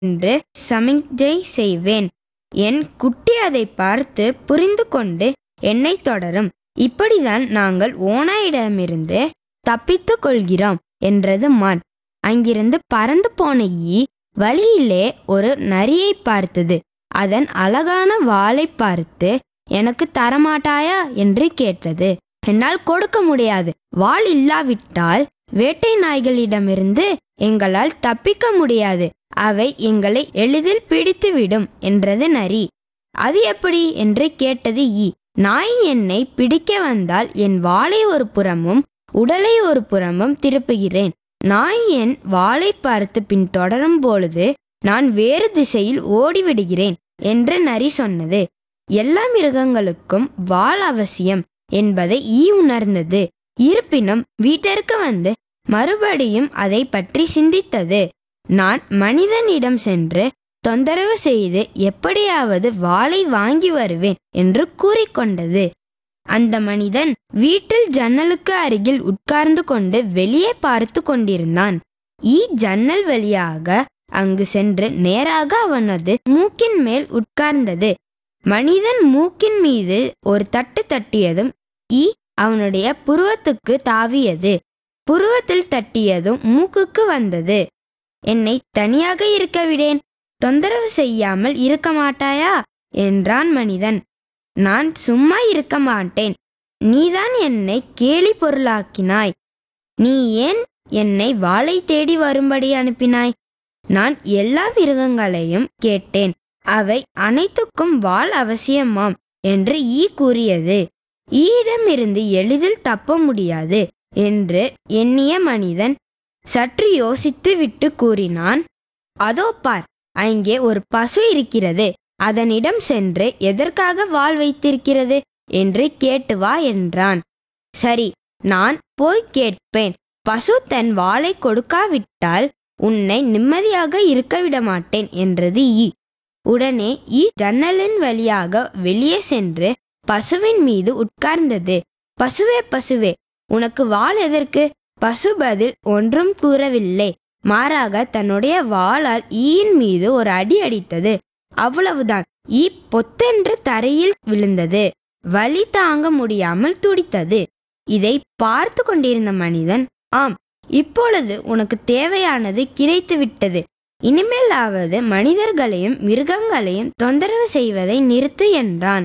என்று சமிக்ஞை செய்வேன். என் குட்டி அதை பார்த்து புரிந்து கொண்டு என்னை தொடரும். இப்படிதான் நாங்கள் ஓநாயிடமிருந்து தப்பித்துக் கொள்கிறோம் என்றது மான். அங்கிருந்து பறந்து போன ஈ வழியிலே ஒரு நரியை பார்த்தது. அதன் அழகான வாலை பார்த்து, எனக்கு தரமாட்டாயா என்று கேட்டது. என்னால் கொடுக்க முடியாது. வாள் இல்லாவிட்டால் வேட்டை நாய்களிடமிருந்து எங்களால் தப்பிக்க முடியாது. அவை எங்களை எளிதில் பிடித்துவிடும் என்றது நரி. அது எப்படி என்று கேட்டது ஈ. நாய் என்னை பிடிக்க வந்தால் என் வாளை ஒரு புறமும் உடலை ஒரு புறமும் திருப்புகிறேன். நாய் என் வாளை பார்த்து பின் தொடரும் பொழுது நான் வேறு திசையில் ஓடிவிடுகிறேன் என்று நரி சொன்னது. எல்லா மிருகங்களுக்கும் வாள் அவசியம் என்பதை ஈ உணர்ந்தது. இருப்பினும் வீட்டிற்கு வந்து மறுபடியும் அதை பற்றி சிந்தித்தது. நான் மனிதனிடம் சென்று தொந்தரவு செய்து எப்படியாவது வாளை வாங்கி வருவேன் என்று கூறிக்கொண்டது. அந்த மனிதன் வீட்டில் ஜன்னலுக்கு அருகில் உட்கார்ந்து கொண்டு வெளியே பார்த்து கொண்டிருந்தான். ஈ ஜன்னல் வழியாக அங்கு சென்று நேராக அவனது மூக்கின் மேல் உட்கார்ந்தது. மனிதன் மூக்கின் மீது ஒரு தட்டு தட்டியதும் ஈ அவனுடைய புருவத்துக்கு தாவியது. புருவத்தில் தட்டியதும் மூக்குக்கு வந்தது. என்னை தனியாக இருக்க விடேன், தொந்தரவு செய்யாமல் இருக்க மாட்டாயா என்றான் மனிதன். நான் சும்மா இருக்க மாட்டேன். நீதான் என்னை கேலி பொருளாக்கினாய். நீ ஏன் என்னை வாளை தேடி வரும்படி அனுப்பினாய்? நான் எல்லா மிருகங்களையும் கேட்டேன். அவை அனைத்துக்கும் வாள் அவசியமாம் என்று ஈ கூறியது. ஈயிடமிருந்து எளிதில் தப்ப முடியாது என்று எண்ணிய மனிதன் சற்று யோசித்து விட்டு கூறினான், அதோ பார், அங்கே ஒரு பசு இருக்கிறது. அதனிடம் சென்று எதற்காக வாள் வைத்திருக்கிறது என்று கேட்டு வா என்றான். சரி, நான் போய் கேட்பேன். பசு தன் வாளை கொடுக்காவிட்டால் உன்னை நிம்மதியாக இருக்க விட மாட்டேன் என்றது ஈ. உடனே ஈ ஜன்னலின் வழியாக வெளியே சென்று பசுவின் மீது உட்கார்ந்தது. பசுவே பசுவே, உனக்கு வாள் எதற்கு? பசு பதில் ஒன்றும் கூறவில்லை. மாறாக தன்னுடைய வாளால் ஈயின் மீது ஒரு அடி அடித்தது. அவ்வளவுதான். ஈ பொத்தென்று தரையில் விழுந்தது. வலி தாங்க முடியாமல் துடித்தது. இதை பார்த்து கொண்டிருந்த மனிதன், ஆம், இப்பொழுது உனக்கு தேவையானது கிடைத்துவிட்டது. இனிமேலாவது மனிதர்களையும் மிருகங்களையும் தொந்தரவு செய்வதை நிறுத்து என்றான்.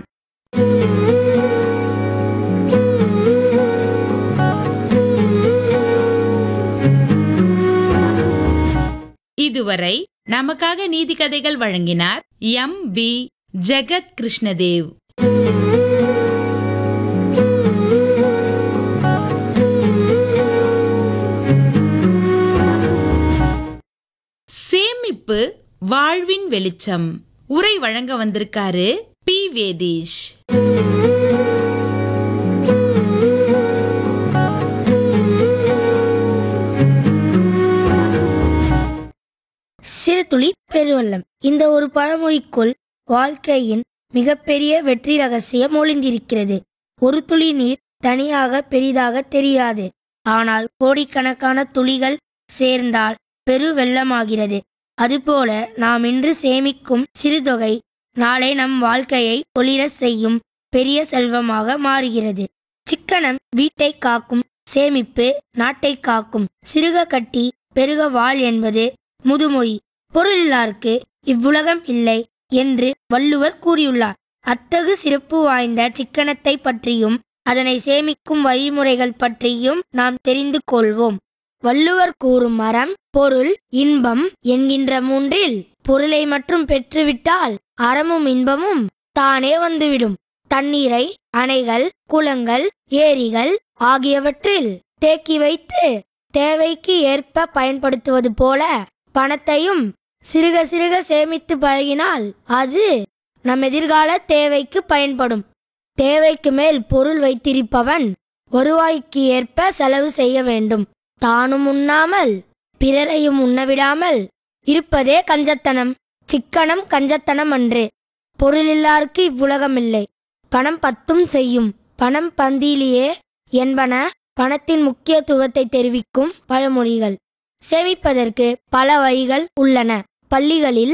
இதுவரை நமக்காக நீதி கதைகள் வழங்கினார் எம்.பி. ஜெகத் கிருஷ்ணதேவ். சேமிப்பு வாழ்வின் வெளிச்சம். உரை வழங்க வந்திருக்காரு பி. வேதீஷ். சிறு துளி பெருவெள்ளம். இந்த ஒரு பழமொழிக்குள் வாழ்க்கையின் மிகப்பெரிய வெற்றி ரகசியம் ஒளிந்திருக்கிறது. ஒரு துளி நீர் தனியாக பெரிதாக தெரியாது. ஆனால் கோடிக்கணக்கான துளிகள் சேர்ந்தால் பெரு வெள்ளமாகிறது. அதுபோல நாம் இன்று சேமிக்கும் சிறுதொகை நாளை நம் வாழ்க்கையை ஒளிரச் செய்யும் பெரிய செல்வமாக மாறுகிறது. சிக்கனம் வீட்டை காக்கும், சேமிப்பு நாட்டை காக்கும். சிறுக கட்டி பெருக வாழ் என்பது முதுமொழி. பொருளில்லார்க்கு இவ்வுலகம் இல்லை என்று வள்ளுவர் கூறியுள்ளார். அத்தகு சிறப்பு வாய்ந்த சிக்கனத்தை பற்றியும் அதனை சேமிக்கும் வழிமுறைகள் பற்றியும் நாம் தெரிந்து கொள்வோம். வள்ளுவர் கூறும் அறம், பொருள், இன்பம் என்கின்ற மூன்றில் பொருளை மட்டும் பெற்றுவிட்டால் அறமும் இன்பமும் தானே வந்துவிடும். தண்ணீரை அணைகள், குளங்கள், ஏரிகள் ஆகியவற்றில் தேக்கி வைத்து தேவைக்கு ஏற்ப பயன்படுத்துவது போல பணத்தையும் சிறுக சிறுக சேமித்து பழகினால் அது நம் எதிர்கால தேவைக்கு பயன்படும். தேவைக்கு மேல் பொருள் வைத்திருப்பவன் வருவாய்க்கு ஏற்ப செலவு செய்ய வேண்டும். தானும் உண்ணாமல் பிறரையும் உண்ணவிடாமல் இருப்பதே கஞ்சத்தனம். சிக்கனம் கஞ்சத்தனம் அன்று. பொருளில்லார்க்கு இவ்வுலகமில்லை. பணம் பத்தும் செய்யும். பணம் பந்தியிலேயே என்பன பணத்தின் முக்கியத்துவத்தை தெரிவிக்கும் பழமொழிகள். சேமிப்பதற்கு பல வழிகள் உள்ளன. பள்ளிகளில்